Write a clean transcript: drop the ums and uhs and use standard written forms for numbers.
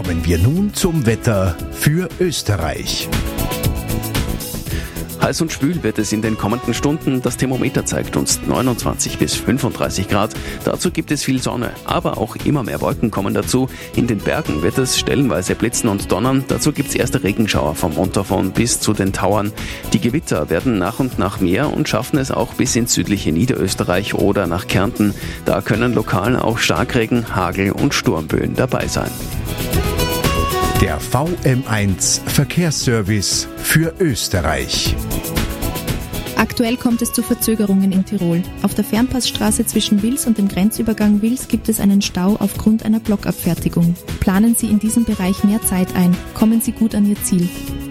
Kommen wir nun zum Wetter für Österreich. Heiß und schwül wird es in den kommenden Stunden. Das Thermometer zeigt uns 29 bis 35 Grad. Dazu gibt es viel Sonne, aber auch immer mehr Wolken kommen dazu. In den Bergen wird es stellenweise blitzen und donnern. Dazu gibt es erste Regenschauer vom Montafon bis zu den Tauern. Die Gewitter werden nach und nach mehr und schaffen es auch bis ins südliche Niederösterreich oder nach Kärnten. Da können lokal auch Starkregen, Hagel und Sturmböen dabei sein. Der VM1 Verkehrsservice für Österreich. Aktuell kommt es zu Verzögerungen in Tirol. Auf der Fernpassstraße zwischen Wils und dem Grenzübergang Wils gibt es einen Stau aufgrund einer Blockabfertigung. Planen Sie in diesem Bereich mehr Zeit ein. Kommen Sie gut an Ihr Ziel.